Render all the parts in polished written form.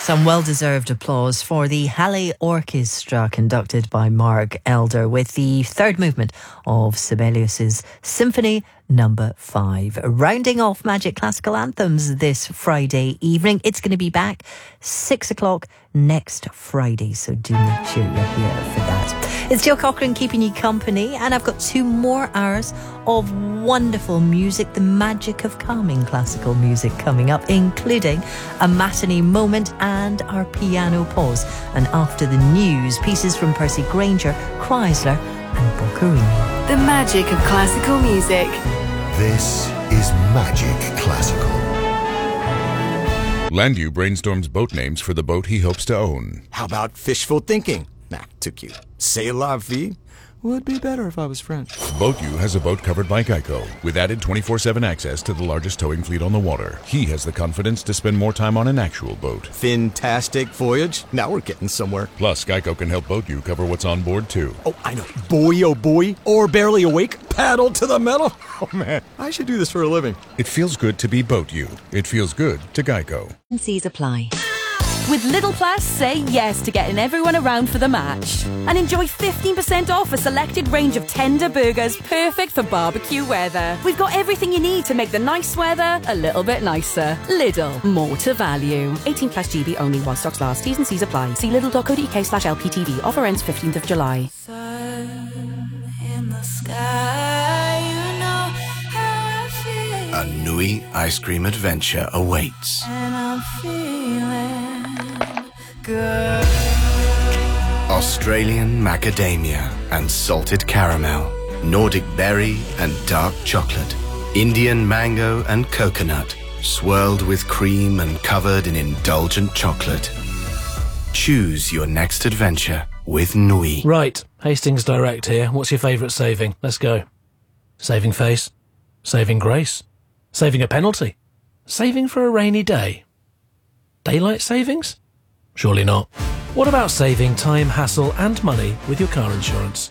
Some well-deserved applause for the Halle Orchestra conducted by Mark Elder with the third movement of Sibelius's Symphony Number 5. Rounding off Magic Classical Anthems this Friday evening. It's going to be back 6 o'clock next Friday, so do make sure you're here for that. It's Jill Cochran keeping you company, and I've got 2 more hours of wonderful music, the magic of calming classical music coming up, including a matinee moment and our piano pause. And after the news, pieces from Percy Grainger, Chrysler and Boccherini. The magic of classical music. This is Magic Classical. Landau brainstorms boat names for the boat he hopes to own. How about fishful thinking? Nah, too cute. C'est la vie would be better if I was French. BoatU has a boat covered by Geico, with added 24/7 access to the largest towing fleet on the water. He has the confidence to spend more time on an actual boat. Fantastic voyage. Now we're getting somewhere. Plus, Geico can help BoatU cover what's on board, too. Oh, I know. Boy, oh boy. Or barely awake. Paddle to the metal. Oh, man. I should do this for a living. It feels good to be BoatU. It feels good to Geico. T's apply. With Lidl Plus, say yes to getting everyone around for the match. And enjoy 15% off a selected range of tender burgers perfect for barbecue weather. We've got everything you need to make the nice weather a little bit nicer. Lidl, more to value. 18 plus GB only while stocks last. T's and C's apply. See lidl.co.uk/LPTV. Offer ends 15th of July. Sun in the sky, you know how I feel. A Nui ice cream adventure awaits. And I'm feeling good. Australian macadamia and salted caramel, Nordic berry and dark chocolate, Indian mango and coconut, swirled with cream and covered in indulgent chocolate. Choose your next adventure with Nui. Right, Hastings Direct here. What's your favourite saving? Let's go. Saving face? Saving grace? Saving a penalty? Saving for a rainy day? Daylight savings? Surely not. What about saving time, hassle and money with your car insurance?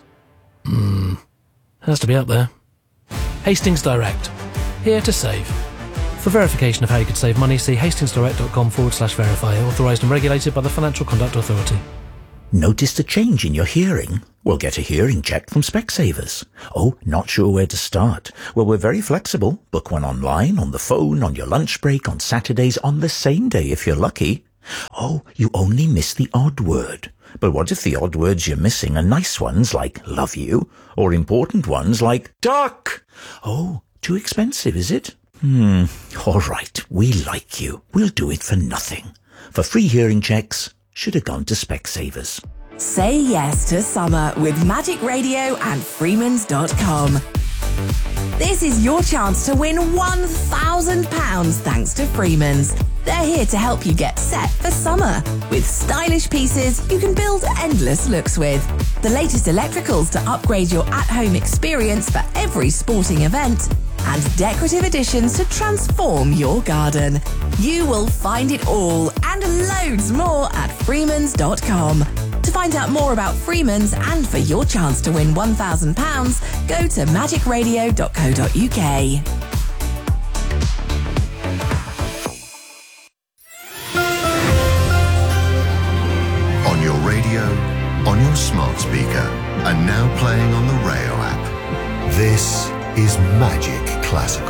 Has to be up there. Hastings Direct. Here to save. For verification of how you could save money, see hastingsdirect.com/verify. Authorised and regulated by the Financial Conduct Authority. Noticed a change in your hearing? Well, get a hearing check from Specsavers. Oh, not sure where to start? Well, we're very flexible. Book one online, on the phone, on your lunch break, on Saturdays, on the same day if you're lucky. Oh, you only miss the odd word. But what if the odd words you're missing are nice ones like love you, or important ones like duck? Oh, too expensive, is it? All right, we like you. We'll do it for nothing. For free hearing checks, should have gone to Specsavers. Say yes to summer with Magic Radio and Freemans.com. This is your chance to win £1,000 thanks to Freemans. They're here to help you get set for summer with stylish pieces you can build endless looks with. The latest electricals to upgrade your at-home experience for every sporting event and decorative additions to transform your garden. You will find it all and loads more at Freemans.com. To find out more about Freemans and for your chance to win £1,000, go to magicradio.co.uk. On your radio, on your smart speaker, and now playing on the Rayo app. This is Magic Classical.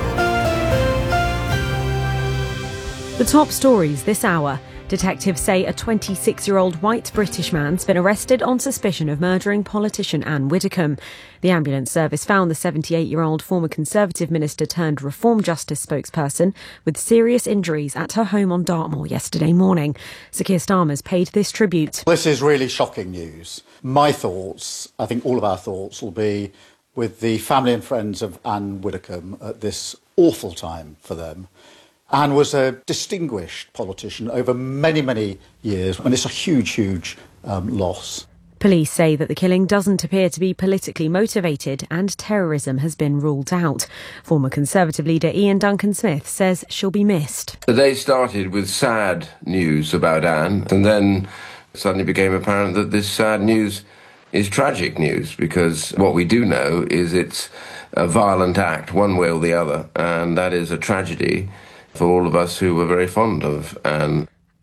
The top stories this hour. Detectives say a 26-year-old white British man's been arrested on suspicion of murdering politician Anne Widdecombe. The ambulance service found the 78-year-old former Conservative minister turned Reform Justice spokesperson with serious injuries at her home on Dartmoor yesterday morning. Sir Keir Starmer's paid this tribute. This is really shocking news. My thoughts, I think all of our thoughts, will be with the family and friends of Anne Widdecombe at this awful time for them. Anne was a distinguished politician over many, many years, and it's a huge, huge loss. Police say that the killing doesn't appear to be politically motivated and terrorism has been ruled out. Former Conservative leader Ian Duncan Smith says she'll be missed. The day started with sad news about Anne, and then suddenly became apparent that this sad news is tragic news, because what we do know is it's a violent act, one way or the other, and that is a tragedy for all of us who were very fond of Anne.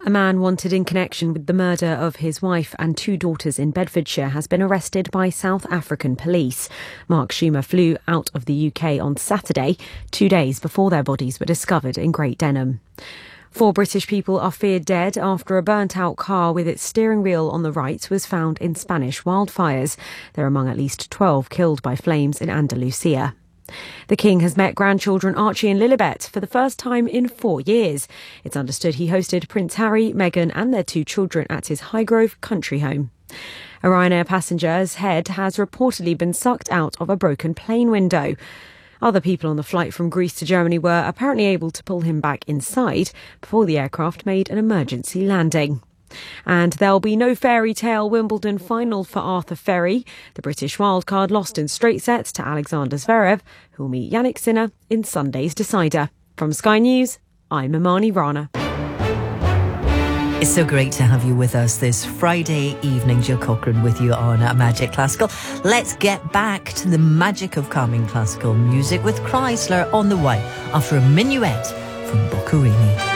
A man wanted in connection with the murder of his wife and 2 daughters in Bedfordshire has been arrested by South African police. Mark Schumer flew out of the UK on Saturday, 2 days before their bodies were discovered in Great Denham. 4 British people are feared dead after a burnt-out car with its steering wheel on the right was found in Spanish wildfires. They're among at least 12 killed by flames in Andalusia. The King has met grandchildren Archie and Lilibet for the first time in 4 years. It's understood he hosted Prince Harry, Meghan and their 2 children at his Highgrove country home. A Ryanair passenger's head has reportedly been sucked out of a broken plane window. Other people on the flight from Greece to Germany were apparently able to pull him back inside before the aircraft made an emergency landing. And there'll be no fairy tale Wimbledon final for Arthur Ferry. The British wildcard lost in straight sets to Alexander Zverev, who'll meet Yannick Sinner in Sunday's decider. From Sky News, I'm Imani Rana. It's so great to have you with us this Friday evening. Jill Cochrane with you on Magic Classical. Let's get back to the magic of calming classical music with Chrysler on the way after a minuet from Boccherini.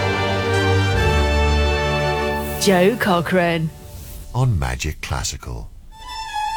Joe Cochrane on Magic Classical.